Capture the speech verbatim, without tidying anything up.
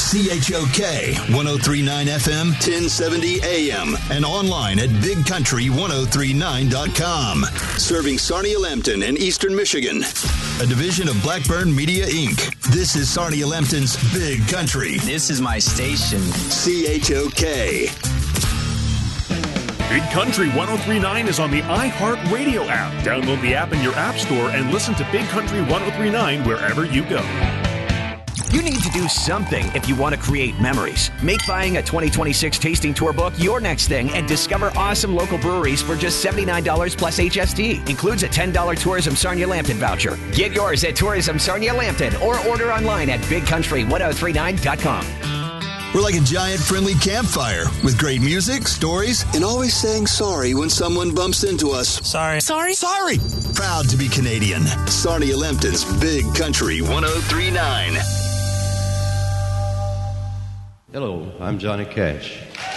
C H O K, ten thirty-nine F M, ten seventy A M, and online at big country ten thirty-nine dot com. Serving Sarnia-Lambton and Eastern Michigan. A division of Blackburn Media, Incorporated. This is Sarnia-Lambton's Big Country. This is my station. C H O K. Big Country ten thirty-nine is on the iHeartRadio app. Download the app in your app store and listen to Big Country ten thirty-nine wherever you go. You need to do something if you want to create memories. Make buying a twenty twenty-six tasting tour book your next thing and discover awesome local breweries for just seventy-nine dollars plus H S T. Includes a ten dollars Tourism Sarnia-Lambton voucher. Get yours at Tourism Sarnia-Lambton or order online at big country ten thirty-nine dot com. We're like a giant friendly campfire with great music, stories, and always saying sorry when someone bumps into us. Sorry. Sorry? Sorry! Proud to be Canadian. Sarnia-Lambton's Big Country ten thirty-nine. Hello, I'm Johnny Cash.